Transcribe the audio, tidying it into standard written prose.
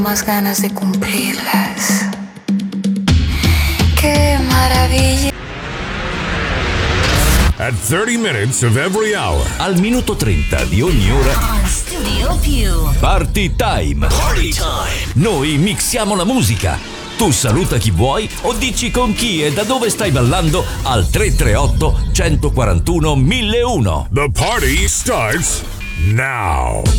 más ganas de cumplirlas. Qué maravilla. At 30 minutes of every hour. Al minuto 30 di ogni ora. On Studio Più. Party Time. Party time. Noi mixiamo la musica. Tu saluta chi vuoi o dici con chi e da dove stai ballando al 338 141 1001. The party starts now.